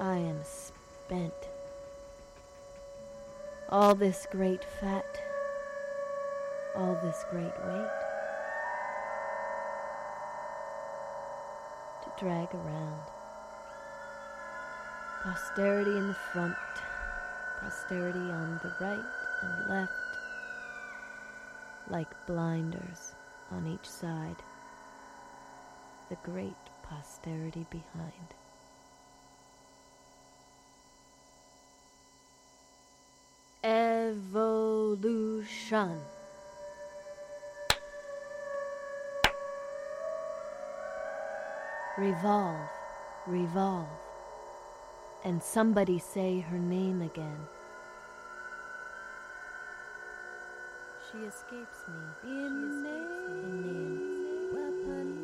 I am spent. All this great fat, all this great weight, to drag around. Posterity in the front, posterity on the right and left, like blinders on each side, the great posterity behind. Evolution. Revolve, revolve, and somebody say her name again. She escapes me. In name, weapon.